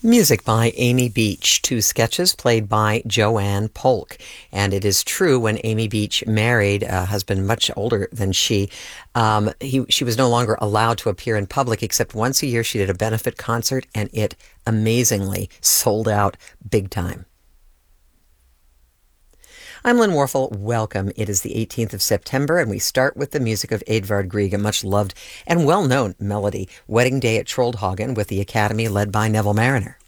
Music by Amy Beach, two sketches played by Joanne Polk. And it is true, when Amy Beach married a husband much older than she was no longer allowed to appear in public except once a year. She did a benefit concert, and it amazingly sold out big time. I'm Lynn Warfel. Welcome. It is the 18th of September, and we start with the music of Edvard Grieg, a much-loved and well-known melody, Wedding Day at Troldhagen, with the Academy led by Neville Mariner.